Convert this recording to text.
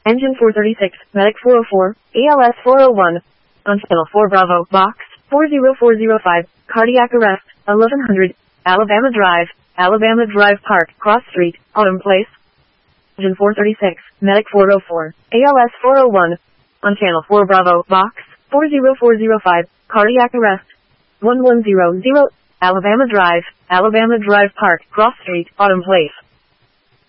Engine 436, Medic 404, ALS 401. On channel 4 Bravo, Box 40405, cardiac arrest, 1100, Alabama Drive Park, Cross Street, Autumn Place. Engine 436, Medic 404, ALS 401. On channel 4 Bravo, Box 40405, cardiac arrest, 1100, Alabama Drive Park, Cross Street, Autumn Place.